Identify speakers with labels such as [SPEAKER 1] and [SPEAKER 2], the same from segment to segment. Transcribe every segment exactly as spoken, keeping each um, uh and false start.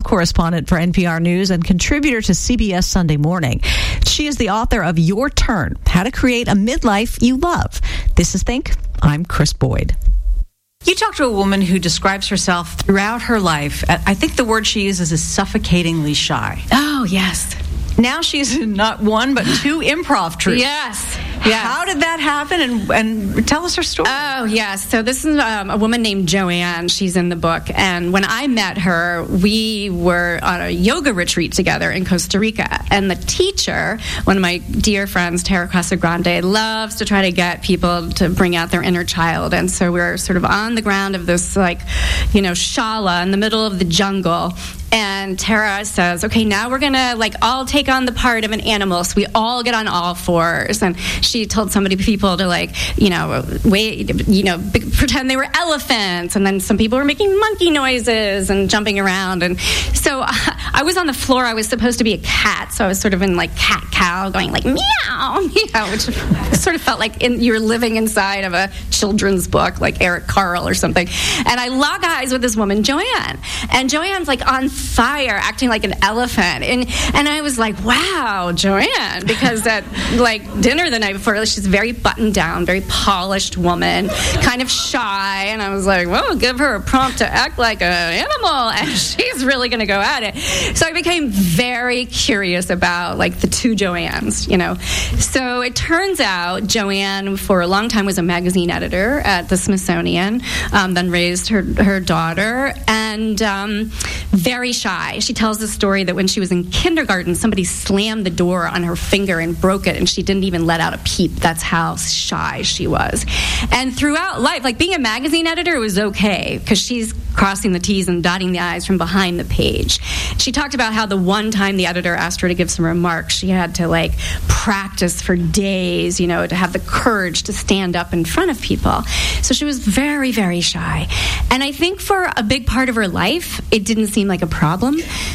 [SPEAKER 1] correspondent for N P R News and contributor to C B S Sunday Morning. She is the author of Your Turn, How to Create a Midlife You Love. This is Think. I'm Chris Boyd.
[SPEAKER 2] You talk to a woman who describes herself throughout her life. I think the word she uses is suffocatingly shy.
[SPEAKER 3] Oh, yes.
[SPEAKER 2] Now she's in not one, but two improv troupes.
[SPEAKER 3] Yes. Yes.
[SPEAKER 2] How did that happen? And, and tell us her story.
[SPEAKER 3] Oh, yes. So this is um, a woman named Joanne. She's in the book. And when I met her, we were on a yoga retreat together in Costa Rica. And the teacher, one of my dear friends, Tara Casagrande, loves to try to get people to bring out their inner child. And so we we're sort of on the ground of this, like, you know, shala in the middle of the jungle. And Tara says, okay, now we're going to, like, all take on the part of an animal. So we all get on all fours. And she told somebody, people to, like, you know, wait, you know, b- pretend they were elephants. And then some people were making monkey noises and jumping around. And so uh, I was on the floor. I was supposed to be a cat. So I was sort of in, like, cat-cow going, like, meow, meow, which sort of felt like in, you're living inside of a children's book, like Eric Carle or something. And I lock eyes with this woman, Joanne. And Joanne's, like, on fire, acting like an elephant. And and I was like, wow, Joanne, because at, like, dinner the night before, she's a very buttoned down, very polished woman, kind of shy. And I was like, well, give her a prompt to act like an animal, and she's really going to go at it. So I became very curious about, like, the two Joannes, you know. So it turns out Joanne, for a long time, was a magazine editor at the Smithsonian, um, then raised her, her daughter, and um, very shy. She tells the story that when she was in kindergarten, somebody slammed the door on her finger and broke it, and she didn't even let out a peep. That's how shy she was. And throughout life, like, being a magazine editor was okay, because she's crossing the T's and dotting the I's from behind the page. She talked about how the one time the editor asked her to give some remarks, she had to, like, practice for days, you know, to have the courage to stand up in front of people. So she was very, very shy. And I think for a big part of her life, it didn't seem like a problem.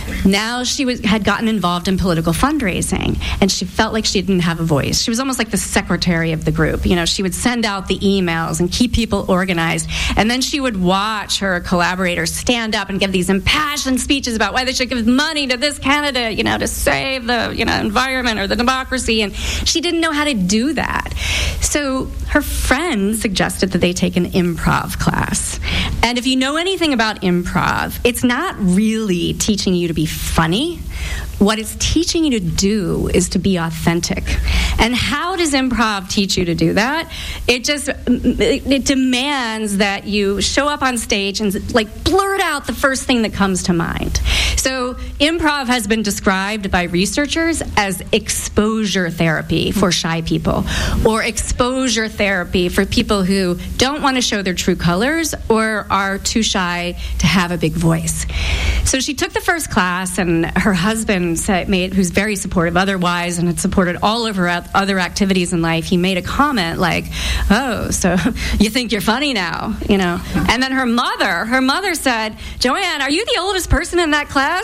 [SPEAKER 3] Now she was, had gotten involved in political fundraising, and she felt like she didn't have a voice. She was almost like the secretary of the group. You know, she would send out the emails and keep people organized, and then she would watch her collaborators stand up and give these impassioned speeches about why they should give money to this candidate, you know, to save the, you know, environment or the democracy, and she didn't know how to do that. So her friend suggested that they take an improv class. And if you know anything about improv, it's not really teaching you to be funny. What it's teaching you to do is to be authentic. And how does improv teach you to do that? It just, it, it demands that you show up on stage and, like, blurt out the first thing that comes to mind. So improv has been described by researchers as exposure therapy for shy people, or exposure therapy for people who don't want to show their true colors or are too shy to have a big voice. So she took the first class, and her husband said, made, who's very supportive otherwise and had supported all of her other activities in life, he made a comment like, oh, so you think you're funny now, you know? And then her mother, her mother said, Joanne, are you the oldest person in that class?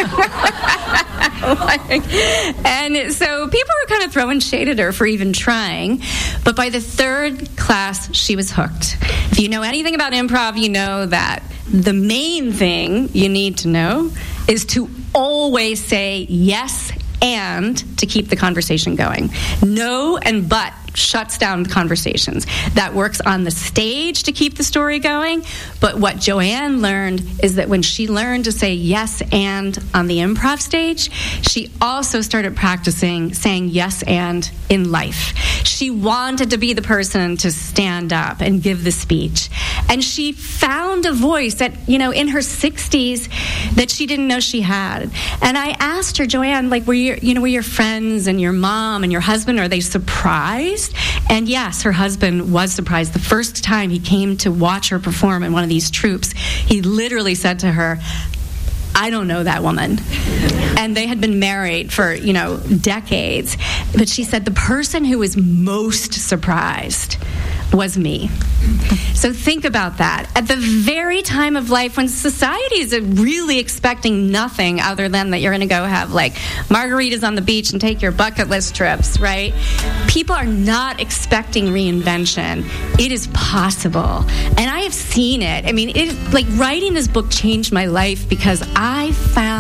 [SPEAKER 3] like, and so people were kind of throwing shade at her for even trying. But by the third class, she was hooked. If you know anything about improv, you know that the main thing you need to know is to always say yes and to keep the conversation going. No and but shuts down conversations. That works on the stage to keep the story going. But what Joanne learned is that when she learned to say yes and on the improv stage, she also started practicing saying yes and in life. She wanted to be the person to stand up and give the speech. And she found a voice that, you know, in her sixties that she didn't know she had. And I asked her, Joanne, like, were your, you know, were your friends and your mom and your husband, are they surprised? And yes, her husband was surprised. The first time he came to watch her perform in one of these troupes, he literally said to her, I don't know that woman. And they had been married for, you know, decades. But she said the person who was most surprised was me. So think about that. At the very time of life when society is really expecting nothing other than that you're going to go have, like, margaritas on the beach and take your bucket list trips, right? People are not expecting reinvention. It is possible. And I have seen it. I mean, it, like, writing this book changed my life because I found